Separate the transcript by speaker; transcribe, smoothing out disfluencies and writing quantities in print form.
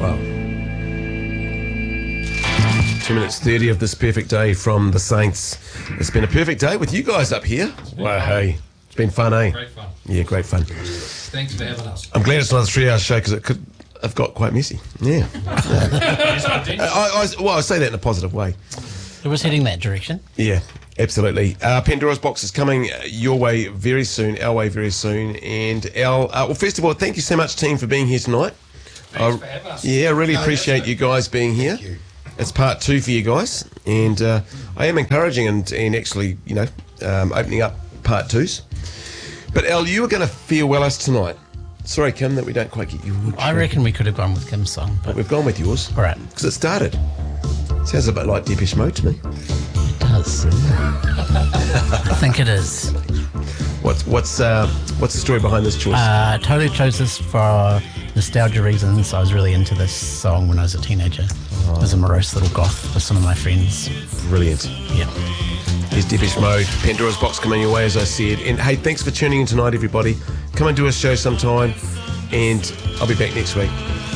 Speaker 1: Wow. 2 minutes 30 of this perfect day from the Saints. It's been a perfect day with you guys up here. Wow, hey. It's been fun, eh?
Speaker 2: Great fun.
Speaker 1: Yeah, great fun.
Speaker 2: Thanks for having us.
Speaker 1: I'm glad it's not a 3-hour show because it could have got quite messy. Yeah. I say that in a positive way.
Speaker 3: It was heading that direction.
Speaker 1: Yeah, absolutely. Pandora's Box is coming your way very soon, our way very soon. And well, first of all, thank you so much, team, for being here tonight.
Speaker 2: Thanks for having us.
Speaker 1: Yeah, I really appreciate you guys being here.
Speaker 4: Thank you.
Speaker 1: It's part 2 for you guys, and I am encouraging and actually, opening up part 2s. But Al, you were going to farewell us tonight. Sorry, Kim, that we don't quite get you.
Speaker 3: I reckon we could have gone with Kim's song, but
Speaker 1: We've gone with yours.
Speaker 3: all right.
Speaker 1: Because it started. Sounds a bit like Depeche Mode to me.
Speaker 3: It does. I think it is.
Speaker 1: What's the story behind this choice?
Speaker 3: Totally chose this for nostalgia reasons. I was really into this song when I was a teenager. I was a morose little goth with some of my friends.
Speaker 1: Brilliant.
Speaker 3: Yeah.
Speaker 1: Here's Depeche Mode. Pandora's Box coming your way, as I said. And hey, thanks for tuning in tonight, everybody. Come and do a show sometime, and I'll be back next week.